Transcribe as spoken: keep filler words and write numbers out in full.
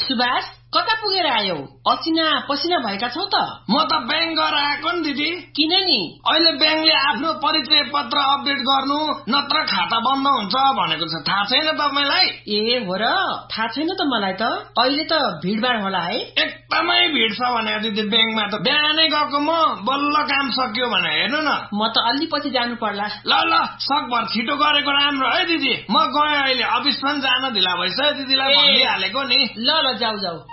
सुभाष कता पुगेर आयौ? असिना पसिना भएका छौ त? म त ब्याङ्क गएर आएको नि दिदी। किन नि? अहिले ब्याङ्कले आफ्नो परिचय पत्र अपडेट गर्नु नत्र खाता बन्द हुन्छ भनेको छ, थाहा छैन तपाईलाई? ए हो र, थाहा छैन त मलाई त। अहिले त भिडभाड होला है? एकदमै भिड छ भने दिदी ब्याङ्कमा त। बिहानै गएको म बल्ल काम सक्यो भने हेर्नु न। म त अलि पछि जानु पर्ला। ल ल सकभर छिटो गरेको राम्रो है दिदी। म गएँ अहिले, अफिस पनि जान ढिला भइसक्यो, दिदीलाई भनिहालेको नि। ल ल जाऊ जाऊ।